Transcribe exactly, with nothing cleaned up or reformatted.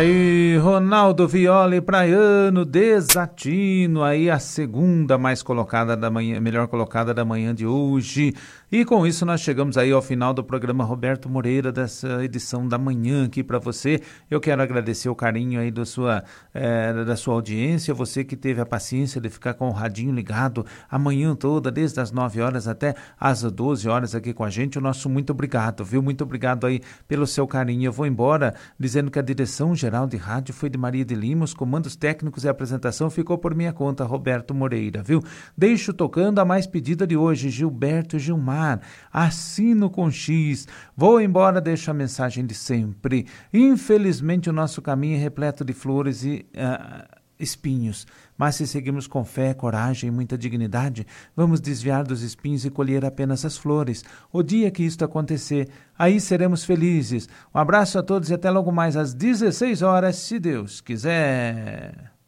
Aí, Ronaldo Violi Praiano, Desatino, aí a segunda mais colocada da manhã, melhor colocada da manhã de hoje. E com isso nós chegamos aí ao final do programa Roberto Moreira, dessa edição da manhã aqui para você. Eu quero agradecer o carinho aí do sua, é, da sua audiência, você que teve a paciência de ficar com o radinho ligado a manhã toda, desde as nove horas até as doze horas aqui com a gente. O nosso muito obrigado, viu? Muito obrigado aí pelo seu carinho. Eu vou embora dizendo que a direção geral de rádio foi de Maria de Lima, os comandos técnicos e a apresentação ficou por minha conta, Roberto Moreira, viu? Deixo tocando a mais pedida de hoje, Gilberto Gilmar, assino com X. Vou embora, deixo a mensagem de sempre. Infelizmente o nosso caminho é repleto de flores e uh, espinhos, mas se seguimos com fé, coragem e muita dignidade, vamos desviar dos espinhos e colher apenas as flores. O dia que isto acontecer, aí seremos felizes. Um abraço a todos e até logo mais às dezesseis horas, se Deus quiser.